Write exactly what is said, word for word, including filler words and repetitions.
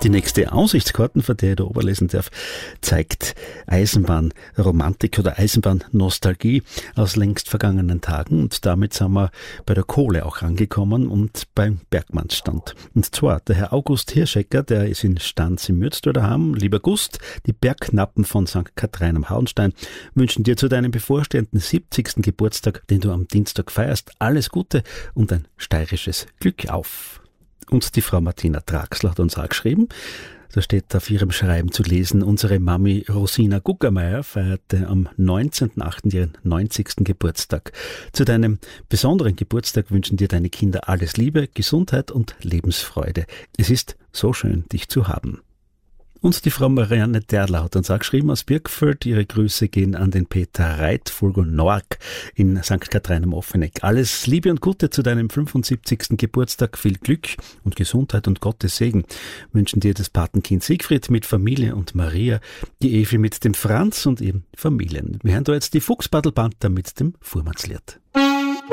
Die nächste Aussichtskarten, von der ich da oberlesen darf, zeigt Eisenbahnromantik oder Eisenbahnnostalgie aus längst vergangenen Tagen. Und damit sind wir bei der Kohle auch angekommen und beim Bergmannsstand. Und zwar der Herr August Hirschecker, der ist in Stanz im Mürztal daheim. Lieber Gust, die Bergknappen von Sankt Katharin am Hauenstein wünschen dir zu deinem bevorstehenden siebzigsten Geburtstag, den du am Dienstag feierst, alles Gute und ein steirisches Glück auf. Und die Frau Martina Draxler hat uns auch geschrieben, da steht auf ihrem Schreiben zu lesen, unsere Mami Rosina Guggermeier feierte am neunzehnten achten ihren neunzigsten Geburtstag. Zu deinem besonderen Geburtstag wünschen dir deine Kinder alles Liebe, Gesundheit und Lebensfreude. Es ist so schön, dich zu haben. Und die Frau Marianne Derler hat uns auch geschrieben aus Birkfeld. Ihre Grüße gehen an den Peter Reit, Fulgo Nork in Sankt Katharin am Offeneck. Alles Liebe und Gute zu deinem fünfundsiebzigsten Geburtstag. Viel Glück und Gesundheit und Gottes Segen wünschen dir das Patenkind Siegfried mit Familie und Maria, die Evi mit dem Franz und ihren Familien. Wir hören da jetzt die Fuchsbadelpanther mit dem Fuhrmannslied.